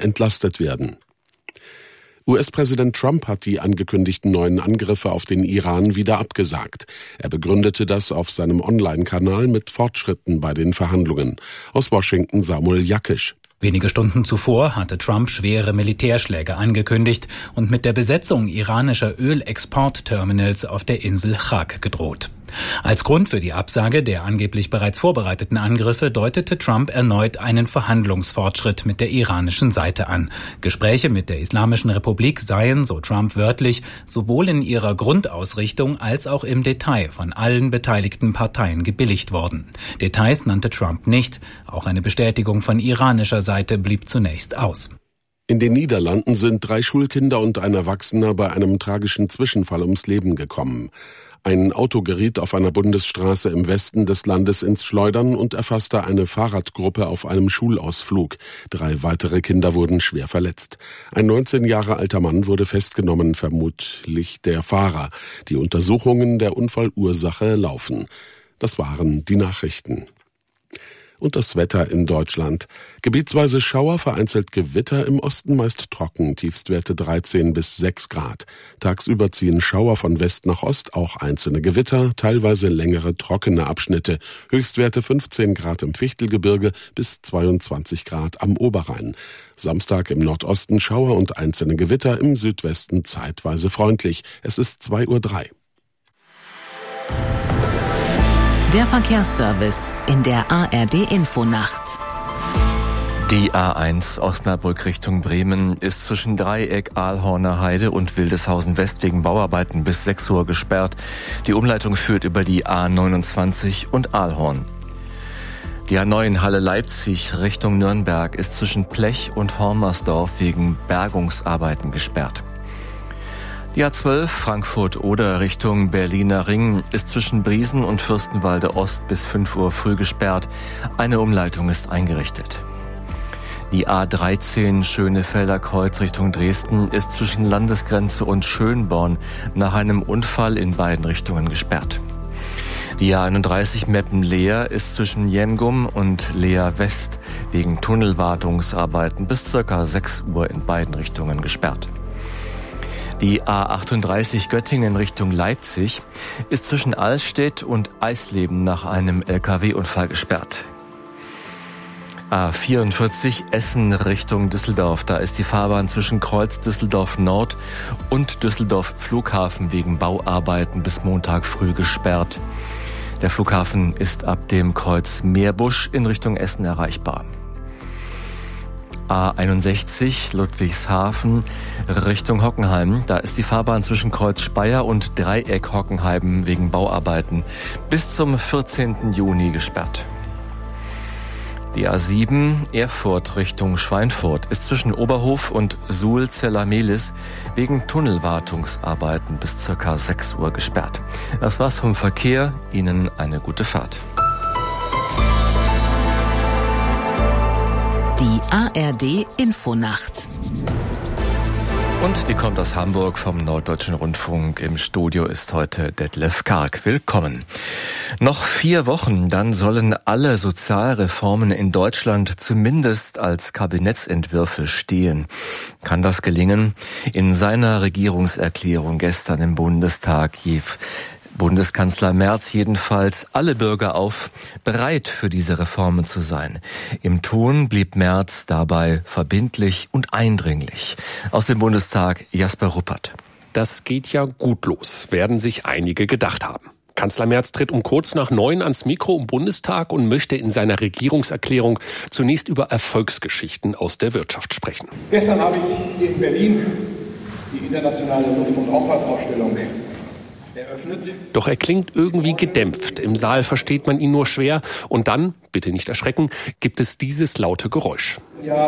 entlastet werden. US-Präsident Trump hat die angekündigten neuen Angriffe auf den Iran wieder abgesagt. Er begründete das auf seinem Online-Kanal mit Fortschritten bei den Verhandlungen. Aus Washington Samuel Jakisch. Wenige Stunden zuvor hatte Trump schwere Militärschläge angekündigt und mit der Besetzung iranischer Ölexportterminals auf der Insel Chag gedroht. Als Grund für die Absage der angeblich bereits vorbereiteten Angriffe deutete Trump erneut einen Verhandlungsfortschritt mit der iranischen Seite an. Gespräche mit der Islamischen Republik seien, so Trump wörtlich, sowohl in ihrer Grundausrichtung als auch im Detail von allen beteiligten Parteien gebilligt worden. Details nannte Trump nicht. Auch eine Bestätigung von iranischer Seite blieb zunächst aus. In den Niederlanden sind 3 Schulkinder und ein Erwachsener bei einem tragischen Zwischenfall ums Leben gekommen. Ein Auto geriet auf einer Bundesstraße im Westen des Landes ins Schleudern und erfasste eine Fahrradgruppe auf einem Schulausflug. 3 weitere Kinder wurden schwer verletzt. Ein 19 Jahre alter Mann wurde festgenommen, vermutlich der Fahrer. Die Untersuchungen der Unfallursache laufen. Das waren die Nachrichten. Und das Wetter in Deutschland. Gebietsweise Schauer, vereinzelt Gewitter, im Osten meist trocken, Tiefstwerte 13 bis 6 Grad. Tagsüber ziehen Schauer von West nach Ost, auch einzelne Gewitter, teilweise längere trockene Abschnitte. Höchstwerte 15 Grad im Fichtelgebirge bis 22 Grad am Oberrhein. Samstag im Nordosten Schauer und einzelne Gewitter, im Südwesten zeitweise freundlich. Es ist 2:03 Uhr. Der Verkehrsservice in der ARD-Infonacht. Die A1 Osnabrück Richtung Bremen ist zwischen Dreieck, Ahlhorner Heide und Wildeshausen West wegen Bauarbeiten bis 6 Uhr gesperrt. Die Umleitung führt über die A29 und Ahlhorn. Die A9 Halle Leipzig Richtung Nürnberg ist zwischen Plech und Hormersdorf wegen Bergungsarbeiten gesperrt. Die A12 Frankfurt-Oder Richtung Berliner Ring ist zwischen Briesen und Fürstenwalde Ost bis 5 Uhr früh gesperrt. Eine Umleitung ist eingerichtet. Die A13 Schönefelder Kreuz Richtung Dresden ist zwischen Landesgrenze und Schönborn nach einem Unfall in beiden Richtungen gesperrt. Die A31 Meppen-Leer ist zwischen Jengum und Leer West wegen Tunnelwartungsarbeiten bis ca. 6 Uhr in beiden Richtungen gesperrt. Die A38 Göttingen Richtung Leipzig ist zwischen Allstedt und Eisleben nach einem LKW-Unfall gesperrt. A44 Essen Richtung Düsseldorf. Da ist die Fahrbahn zwischen Kreuz Düsseldorf Nord und Düsseldorf Flughafen wegen Bauarbeiten bis Montag früh gesperrt. Der Flughafen ist ab dem Kreuz Meerbusch in Richtung Essen erreichbar. A61 Ludwigshafen Richtung Hockenheim. Da ist die Fahrbahn zwischen Kreuz Speyer und Dreieck Hockenheim wegen Bauarbeiten bis zum 14. Juni gesperrt. Die A7 Erfurt Richtung Schweinfurt ist zwischen Oberhof und Suhl-Zeller-Mehlis wegen Tunnelwartungsarbeiten bis ca. 6 Uhr gesperrt. Das war's vom Verkehr. Ihnen eine gute Fahrt. Die ARD-Infonacht. Und die kommt aus Hamburg vom Norddeutschen Rundfunk. Im Studio ist heute Detlef Karg. Willkommen. Noch 4 Wochen, dann sollen alle Sozialreformen in Deutschland zumindest als Kabinettsentwürfe stehen. Kann das gelingen? In seiner Regierungserklärung gestern im Bundestag rief Bundeskanzler Merz jedenfalls alle Bürger auf, bereit für diese Reformen zu sein. Im Ton blieb Merz dabei verbindlich und eindringlich. Aus dem Bundestag Jasper Ruppert. Das geht ja gut los, werden sich einige gedacht haben. Kanzler Merz tritt um kurz nach 9 ans Mikro im Bundestag und möchte in seiner Regierungserklärung zunächst über Erfolgsgeschichten aus der Wirtschaft sprechen. Gestern habe ich in Berlin die internationale Luft- und Raumfahrtausstellung eröffnet. Doch er klingt irgendwie gedämpft. Im Saal versteht man ihn nur schwer. Und dann, bitte nicht erschrecken, gibt es dieses laute Geräusch. Ja.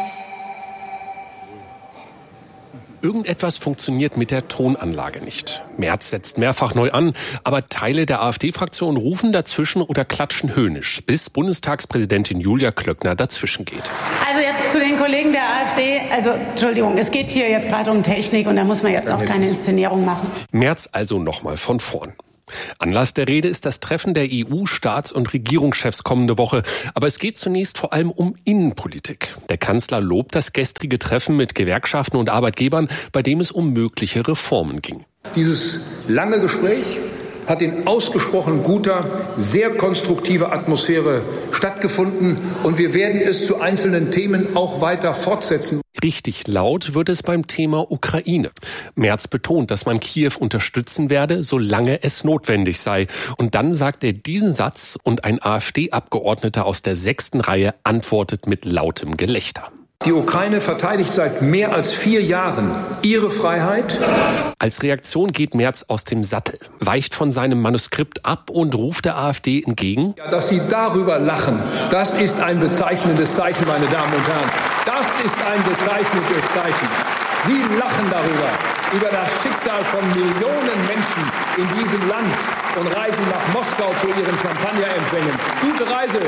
Irgendetwas funktioniert mit der Tonanlage nicht. Merz setzt mehrfach neu an, aber Teile der AfD-Fraktion rufen dazwischen oder klatschen höhnisch, bis Bundestagspräsidentin Julia Klöckner dazwischen geht. Also jetzt zu den Kollegen der AfD. Also Entschuldigung, es geht hier jetzt gerade um Technik und da muss man jetzt auch keine Inszenierung machen. Merz also nochmal von vorn. Anlass der Rede ist das Treffen der EU-Staats- und Regierungschefs kommende Woche. Aber es geht zunächst vor allem um Innenpolitik. Der Kanzler lobt das gestrige Treffen mit Gewerkschaften und Arbeitgebern, bei dem es um mögliche Reformen ging. Dieses lange Gespräch hat in ausgesprochen guter, sehr konstruktiver Atmosphäre stattgefunden und wir werden es zu einzelnen Themen auch weiter fortsetzen. Richtig laut wird es beim Thema Ukraine. Merz betont, dass man Kiew unterstützen werde, solange es notwendig sei. Und dann sagt er diesen Satz und ein AfD-Abgeordneter aus der 6. Reihe antwortet mit lautem Gelächter. Die Ukraine verteidigt seit mehr als 4 Jahren ihre Freiheit. Als Reaktion geht Merz aus dem Sattel, weicht von seinem Manuskript ab und ruft der AfD entgegen: Ja, dass Sie darüber lachen, das ist ein bezeichnendes Zeichen, meine Damen und Herren. Das ist ein bezeichnendes Zeichen. Sie lachen darüber, über das Schicksal von Millionen Menschen in diesem Land und reisen nach Moskau zu ihren Champagnerempfängen. Gute Reise!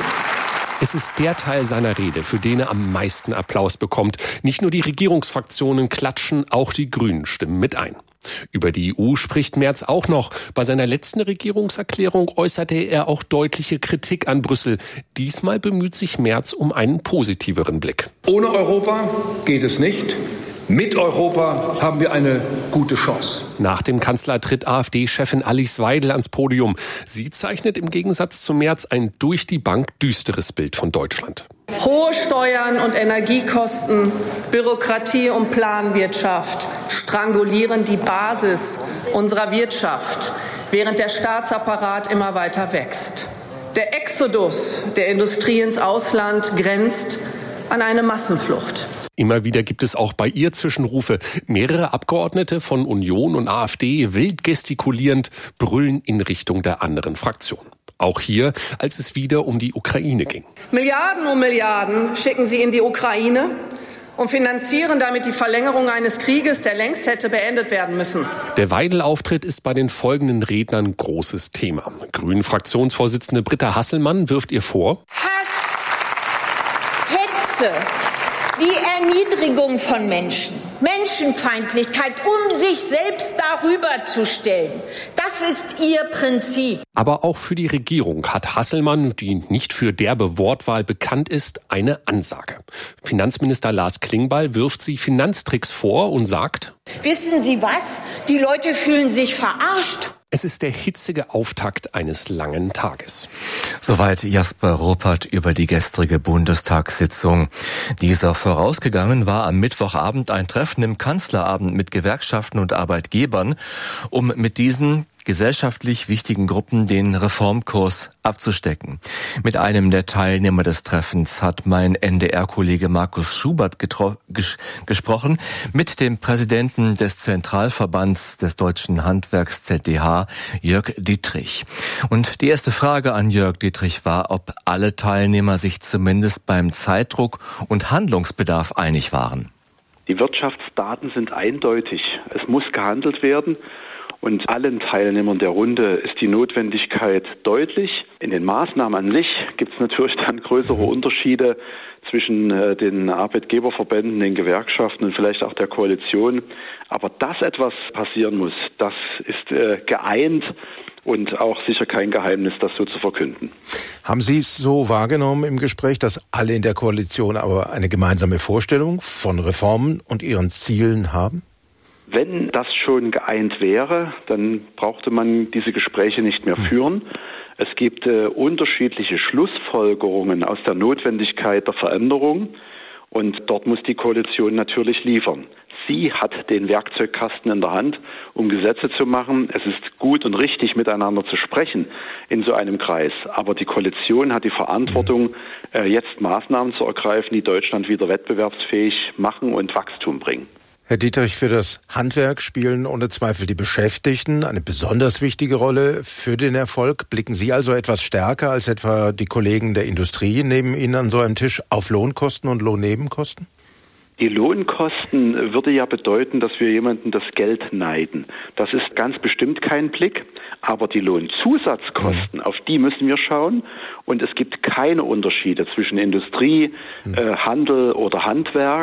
Es ist der Teil seiner Rede, für den er am meisten Applaus bekommt. Nicht nur die Regierungsfraktionen klatschen, auch die Grünen stimmen mit ein. Über die EU spricht Merz auch noch. Bei seiner letzten Regierungserklärung äußerte er auch deutliche Kritik an Brüssel. Diesmal bemüht sich Merz um einen positiveren Blick. Ohne Europa geht es nicht. Mit Europa haben wir eine gute Chance. Nach dem Kanzler tritt AfD-Chefin Alice Weidel ans Podium. Sie zeichnet im Gegensatz zu Merz ein durch die Bank düsteres Bild von Deutschland. Hohe Steuern und Energiekosten, Bürokratie und Planwirtschaft strangulieren die Basis unserer Wirtschaft, während der Staatsapparat immer weiter wächst. Der Exodus der Industrie ins Ausland grenzt an eine Massenflucht. Immer wieder gibt es auch bei ihr Zwischenrufe. Mehrere Abgeordnete von Union und AfD, wild gestikulierend, brüllen in Richtung der anderen Fraktion. Auch hier, als es wieder um die Ukraine ging. Milliarden um Milliarden schicken sie in die Ukraine und finanzieren damit die Verlängerung eines Krieges, der längst hätte beendet werden müssen. Der Weidel-Auftritt ist bei den folgenden Rednern großes Thema. Grünen-Fraktionsvorsitzende Britta Hasselmann wirft ihr vor: Hass, Hetze, die Erniedrigung von Menschen, Menschenfeindlichkeit, um sich selbst darüber zu stellen. Das ist ihr Prinzip. Aber auch für die Regierung hat Hasselmann, die nicht für derbe Wortwahl bekannt ist, eine Ansage. Finanzminister Lars Klingbeil wirft sie Finanztricks vor und sagt: Wissen Sie was? Die Leute fühlen sich verarscht. Es ist der hitzige Auftakt eines langen Tages. Soweit Jasper Ruppert über die gestrige Bundestagssitzung. Dieser vorausgegangen war am Mittwochabend ein Treffen im Kanzlerabend mit Gewerkschaften und Arbeitgebern, um mit diesen gesellschaftlich wichtigen Gruppen den Reformkurs abzustecken. Mit einem der Teilnehmer des Treffens hat mein NDR-Kollege Markus Schubert gesprochen, mit dem Präsidenten des Zentralverbands des Deutschen Handwerks ZDH, Jörg Dietrich. Und die erste Frage an Jörg Dietrich war, ob alle Teilnehmer sich zumindest beim Zeitdruck und Handlungsbedarf einig waren. Die Wirtschaftsdaten sind eindeutig. Es muss gehandelt werden. Und allen Teilnehmern der Runde ist die Notwendigkeit deutlich. In den Maßnahmen an sich gibt es natürlich dann größere Unterschiede zwischen den Arbeitgeberverbänden, den Gewerkschaften und vielleicht auch der Koalition. Aber dass etwas passieren muss, das ist geeint und auch sicher kein Geheimnis, das so zu verkünden. Haben Sie es so wahrgenommen im Gespräch, dass alle in der Koalition aber eine gemeinsame Vorstellung von Reformen und ihren Zielen haben? Wenn das schon geeint wäre, dann brauchte man diese Gespräche nicht mehr führen. Es gibt unterschiedliche Schlussfolgerungen aus der Notwendigkeit der Veränderung und dort muss die Koalition natürlich liefern. Sie hat den Werkzeugkasten in der Hand, um Gesetze zu machen. Es ist gut und richtig, miteinander zu sprechen in so einem Kreis. Aber die Koalition hat die Verantwortung, jetzt Maßnahmen zu ergreifen, die Deutschland wieder wettbewerbsfähig machen und Wachstum bringen. Herr Dietrich, für das Handwerk spielen ohne Zweifel die Beschäftigten eine besonders wichtige Rolle für den Erfolg. Blicken Sie also etwas stärker als etwa die Kollegen der Industrie neben Ihnen an so einem Tisch auf Lohnkosten und Lohnnebenkosten? Die Lohnkosten würde ja bedeuten, dass wir jemanden das Geld neiden. Das ist ganz bestimmt kein Blick, aber die Lohnzusatzkosten, auf die müssen wir schauen. Und es gibt keine Unterschiede zwischen Industrie, Handel oder Handwerk.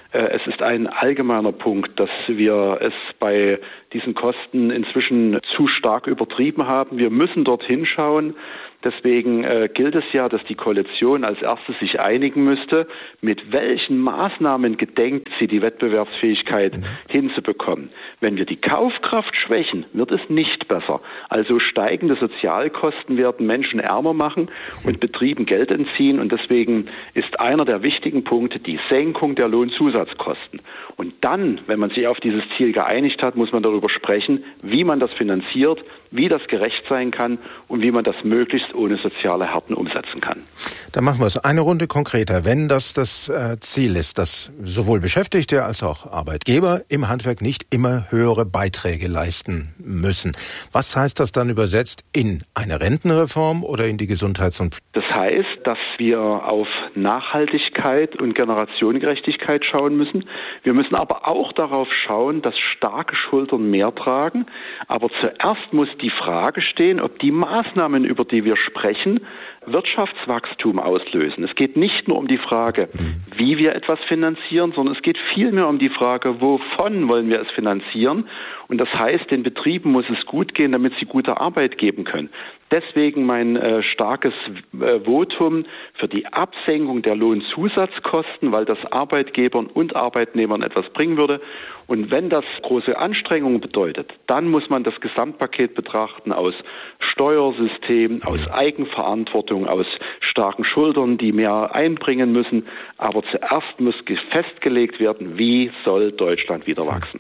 Es ist ein allgemeiner Punkt, dass wir es bei diesen Kosten inzwischen zu stark übertrieben haben. Wir müssen dorthin schauen. Deswegen gilt es ja, dass die Koalition als erstes sich einigen müsste, mit welchen Maßnahmen gedenkt sie, die Wettbewerbsfähigkeit hinzubekommen. Wenn wir die Kaufkraft schwächen, wird es nicht besser. Also steigende Sozialkosten werden Menschen ärmer machen und Betrieben Geld entziehen. Und deswegen ist einer der wichtigen Punkte die Senkung der Lohnzusatzkosten. Und dann, wenn man sich auf dieses Ziel geeinigt hat, muss man darüber sprechen, wie man das finanziert, wie das gerecht sein kann und wie man das möglichst ohne soziale Härten umsetzen kann. Dann machen wir es eine Runde konkreter. Wenn das Ziel ist, dass sowohl Beschäftigte als auch Arbeitgeber im Handwerk nicht immer höhere Beiträge leisten müssen. Was heißt das dann übersetzt in eine Rentenreform oder in die Gesundheits- und... Das heißt, dass wir auf Nachhaltigkeit und Generationengerechtigkeit schauen müssen. Wir müssen aber auch darauf schauen, dass starke Schultern mehr tragen. Aber zuerst muss die Frage stehen, ob die Maßnahmen, über die wir sprechen, Wirtschaftswachstum auslösen. Es geht nicht nur um die Frage, wie wir etwas finanzieren, sondern es geht vielmehr um die Frage, wovon wollen wir es finanzieren. Und das heißt, den Betrieben muss es gut gehen, damit sie gute Arbeit geben können. Deswegen mein starkes Votum für die Absenkung der Lohnzusatzkosten, weil das Arbeitgebern und Arbeitnehmern etwas bringen würde. Und wenn das große Anstrengungen bedeutet, dann muss man das Gesamtpaket betrachten aus Steuersystem, aus Eigenverantwortung, aus starken Schultern, die mehr einbringen müssen. Aber zuerst muss festgelegt werden, wie soll Deutschland wieder wachsen.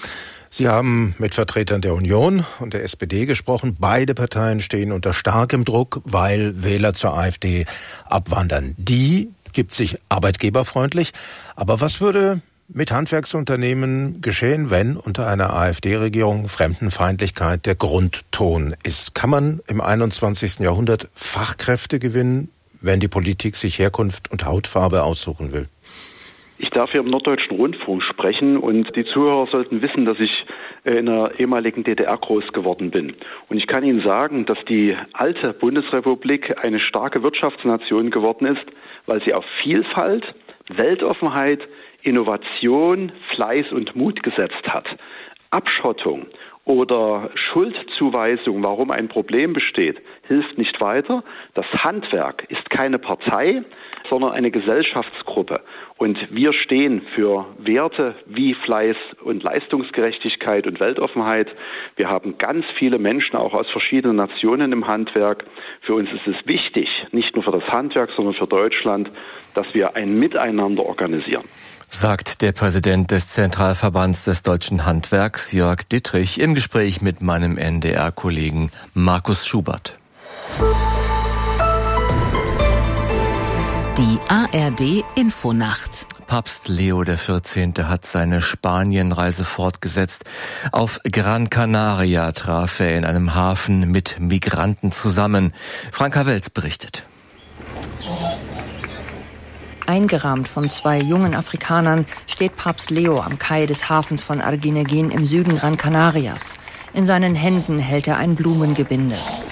Sie haben mit Vertretern der Union und der SPD gesprochen. Beide Parteien stehen unter starkem Druck, weil Wähler zur AfD abwandern. Die gibt sich arbeitgeberfreundlich. Aber was würde mit Handwerksunternehmen geschehen, wenn unter einer AfD-Regierung Fremdenfeindlichkeit der Grundton ist? Kann man im 21. Jahrhundert Fachkräfte gewinnen, wenn die Politik sich Herkunft und Hautfarbe aussuchen will? Ich darf hier im Norddeutschen Rundfunk sprechen und die Zuhörer sollten wissen, dass ich in der ehemaligen DDR groß geworden bin. Und ich kann Ihnen sagen, dass die alte Bundesrepublik eine starke Wirtschaftsnation geworden ist, weil sie auf Vielfalt, Weltoffenheit, Innovation, Fleiß und Mut gesetzt hat. Abschottung oder Schuldzuweisung, warum ein Problem besteht, hilft nicht weiter. Das Handwerk ist keine Partei, sondern eine Gesellschaftsgruppe. Und wir stehen für Werte wie Fleiß und Leistungsgerechtigkeit und Weltoffenheit. Wir haben ganz viele Menschen auch aus verschiedenen Nationen im Handwerk. Für uns ist es wichtig, nicht nur für das Handwerk, sondern für Deutschland, dass wir ein Miteinander organisieren. Sagt der Präsident des Zentralverbands des deutschen Handwerks, Jörg Dittrich, im Gespräch mit meinem NDR-Kollegen Markus Schubert. Die ARD Infonacht. Papst Leo XIV. Hat seine Spanienreise fortgesetzt. Auf Gran Canaria traf er in einem Hafen mit Migranten zusammen. Franka Welz berichtet. Eingerahmt von zwei jungen Afrikanern steht Papst Leo am Kai des Hafens von Arguineguín im Süden Gran Canarias. In seinen Händen hält er ein Blumengebinde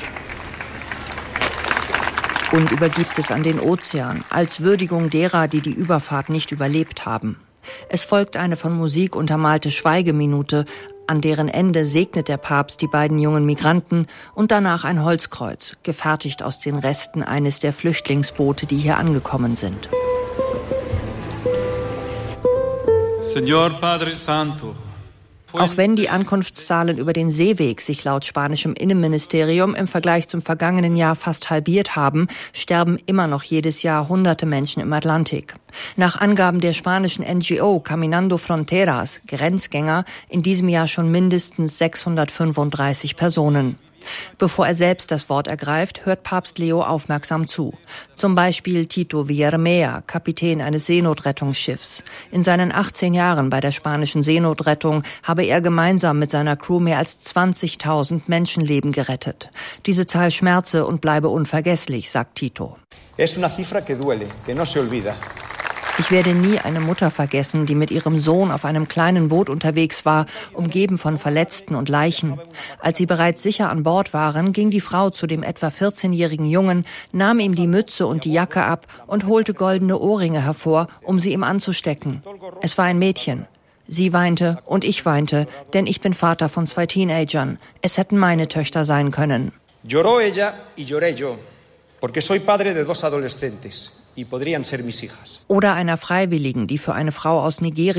und übergibt es an den Ozean, als Würdigung derer, die die Überfahrt nicht überlebt haben. Es folgt eine von Musik untermalte Schweigeminute, an deren Ende segnet der Papst die beiden jungen Migranten und danach ein Holzkreuz, gefertigt aus den Resten eines der Flüchtlingsboote, die hier angekommen sind. Señor Padre Santo. Auch wenn die Ankunftszahlen über den Seeweg sich laut spanischem Innenministerium im Vergleich zum vergangenen Jahr fast halbiert haben, sterben immer noch jedes Jahr hunderte Menschen im Atlantik. Nach Angaben der spanischen NGO Caminando Fronteras, Grenzgänger, in diesem Jahr schon mindestens 635 Personen. Bevor er selbst das Wort ergreift, hört Papst Leo aufmerksam zu. Zum Beispiel Tito Villarmea, Kapitän eines Seenotrettungsschiffs. In seinen 18 Jahren bei der spanischen Seenotrettung habe er gemeinsam mit seiner Crew mehr als 20.000 Menschenleben gerettet. Diese Zahl schmerze und bleibe unvergesslich, sagt Tito. Es una cifra que duele, que no se olvida. Ich werde nie eine Mutter vergessen, die mit ihrem Sohn auf einem kleinen Boot unterwegs war, umgeben von Verletzten und Leichen. Als sie bereits sicher an Bord waren, ging die Frau zu dem etwa 14-jährigen Jungen, nahm ihm die Mütze und die Jacke ab und holte goldene Ohrringe hervor, um sie ihm anzustecken. Es war ein Mädchen. Sie weinte und ich weinte, denn ich bin Vater von 2 Teenagern. Es hätten meine Töchter sein können. Lloró ella y lloré yo, porque soy padre de 2 adolescentes y podrían ser mis hijas. Oder einer Freiwilligen, die für eine Frau aus Nigeria